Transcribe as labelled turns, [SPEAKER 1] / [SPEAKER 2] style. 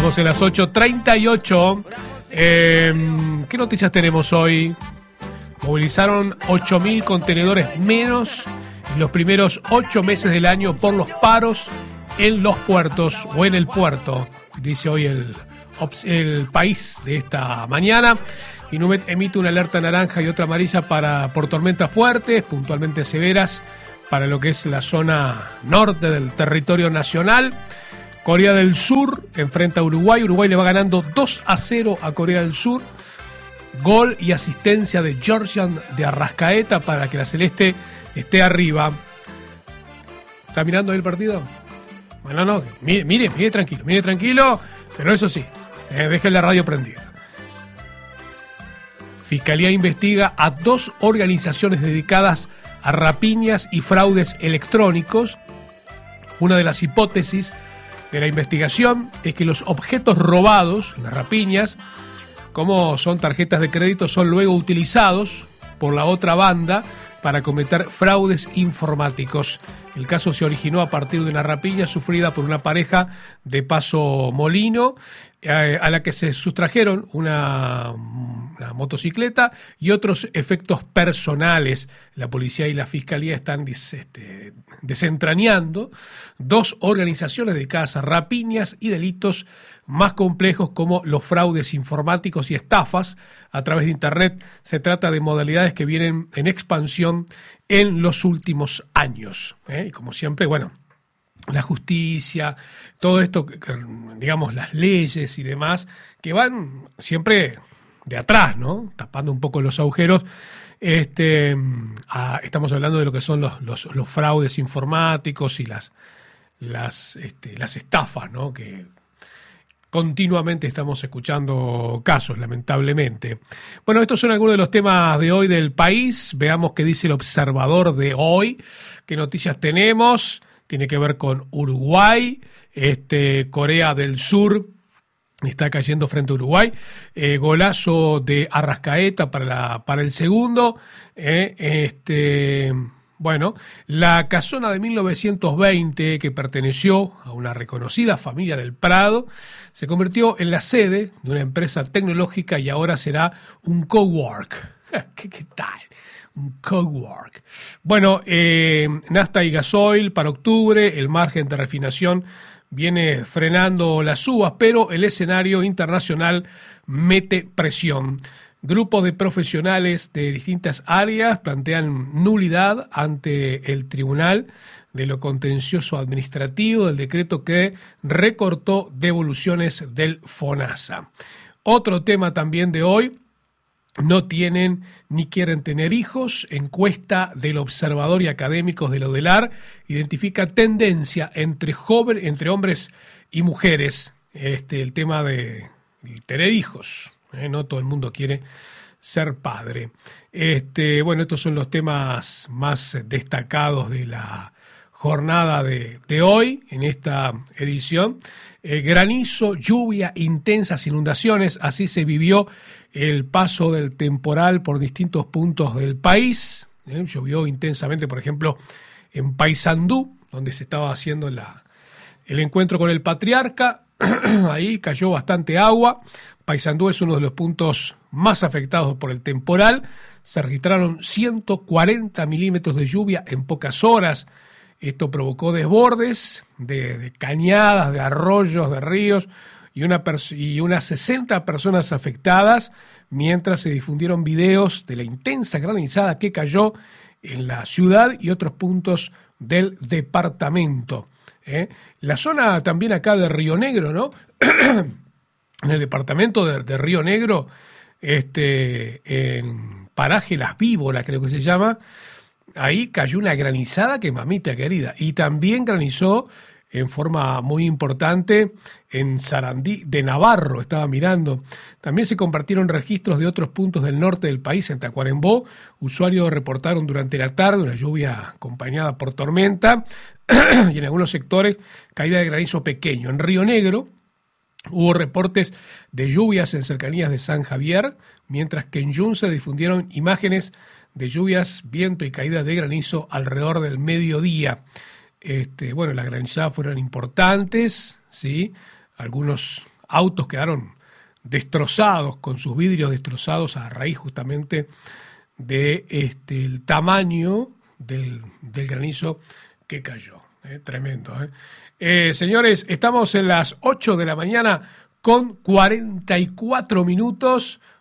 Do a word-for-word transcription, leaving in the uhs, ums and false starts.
[SPEAKER 1] Estamos en las ocho treinta y ocho. Eh, ¿Qué noticias tenemos hoy? Movilizaron ocho mil contenedores menos en los primeros ocho meses del año por los paros en los puertos o en el puerto, dice hoy el, el país de esta mañana. Inumet emite una alerta naranja y otra amarilla para, por tormentas fuertes, puntualmente severas, para lo que es la zona norte del territorio nacional. Corea del Sur enfrenta a Uruguay. Uruguay le va ganando dos a cero a Corea del Sur. Gol y asistencia de Georgian de Arrascaeta para que la Celeste esté arriba. ¿Está mirando ahí el partido? Bueno, no, mire, mire, mire tranquilo, mire tranquilo, pero eso sí, eh, deje la radio prendida. Fiscalía investiga a dos organizaciones dedicadas a rapiñas y fraudes electrónicos. Una de las hipótesis de la investigación es que los objetos robados en las rapiñas, como son tarjetas de crédito, son luego utilizados por la otra banda para cometer fraudes informáticos. El caso se originó a partir de una rapiña sufrida por una pareja de Paso Molino, eh, a la que se sustrajeron una, una motocicleta y otros efectos personales. La policía y la fiscalía están des, este, desentrañando dos organizaciones dedicadas a rapiñas y delitos más complejos como los fraudes informáticos y estafas a través de Internet. Se trata de modalidades que vienen en expansión en los últimos años. ¿eh? Y como siempre, bueno, la justicia, todo esto, digamos, las leyes y demás, que van siempre de atrás, ¿no? Tapando un poco los agujeros. Este, a, estamos hablando de lo que son los, los, los fraudes informáticos y las, las, este, las estafas, ¿no? Que continuamente estamos escuchando casos, lamentablemente. Bueno, estos son algunos de los temas de hoy del país. Veamos qué dice el observador de hoy. ¿Qué noticias tenemos? Tiene que ver con Uruguay. Este, Corea del Sur está cayendo frente a Uruguay. Eh, golazo de Arrascaeta para, la, para el segundo. Eh, este... Bueno, la casona de mil novecientos veinte, que perteneció a una reconocida familia del Prado, se convirtió en la sede de una empresa tecnológica y ahora será un cowork. ¿Qué, qué tal? Un cowork. Bueno, eh, nafta y gasoil para octubre, el margen de refinación viene frenando las subas, pero el escenario internacional mete presión. Grupos de profesionales de distintas áreas plantean nulidad ante el Tribunal de lo Contencioso Administrativo del decreto que recortó devoluciones del FONASA. Otro tema también de hoy: no tienen ni quieren tener hijos. Encuesta del Observador y Académicos de la ODELAR identifica tendencia entre jóvenes, entre hombres y mujeres. Este, el tema de tener hijos. Eh, no todo el mundo quiere ser padre. Este, bueno, estos son los temas más destacados de la jornada de, de hoy, en esta edición. Eh, granizo, lluvia, intensas inundaciones, así se vivió el paso del temporal por distintos puntos del país. Eh, llovió intensamente, por ejemplo, en Paysandú, donde se estaba haciendo la, el encuentro con el patriarca. Ahí cayó bastante agua. Paysandú es uno de los puntos más afectados por el temporal. Se registraron ciento cuarenta milímetros de lluvia en pocas horas. Esto provocó desbordes de, de cañadas, de arroyos, de ríos y, una pers- y unas sesenta personas afectadas, mientras se difundieron videos de la intensa granizada que cayó en la ciudad y otros puntos del departamento. ¿Eh? La zona también acá de Río Negro, ¿no? En el departamento de, de Río Negro, este, en Paraje Las Víboras, creo que se llama, ahí cayó una granizada que mamita querida. Y también granizó en forma muy importante en Sarandí de Navarro, estaba mirando. También se compartieron registros de otros puntos del norte del país, en Tacuarembó. Usuarios reportaron durante la tarde una lluvia acompañada por tormenta y en algunos sectores caída de granizo pequeño. En Río Negro hubo reportes de lluvias en cercanías de San Javier, mientras que en Yun se difundieron imágenes de lluvias, viento y caída de granizo alrededor del mediodía. Este, bueno, las granizadas fueron importantes, ¿sí? Algunos autos quedaron destrozados, con sus vidrios destrozados a raíz justamente de este, el tamaño del, del granizo que cayó. Eh, tremendo. Eh. Eh, señores, estamos en las ocho de la mañana con cuarenta y cuatro minutos.